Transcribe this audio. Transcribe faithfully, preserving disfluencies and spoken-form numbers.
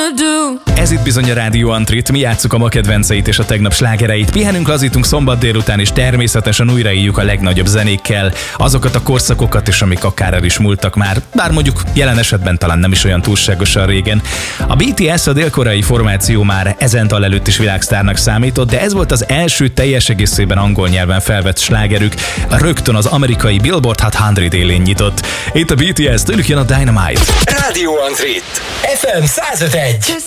Ez itt bizony a Rádió Antrit, mi játsszuk a ma kedvenceit és a tegnap slágereit. Pihenünk, lazítunk szombat délután, és természetesen újraéljük a legnagyobb zenékkel azokat a korszakokat is, amik akár el is múltak már, bár mondjuk jelen esetben talán nem is olyan túlságosan régen. A bé té es, a dél-koreai formáció már ezenttal előtt is világsztárnak számított, de ez volt az első teljes egészében angol nyelven felvett slágerük, rögtön az amerikai Billboard Hot száz élén nyitott. Itt a bé té es, tőlük jön a Dynamite. Rádió Antrit, ef em száz öt egy.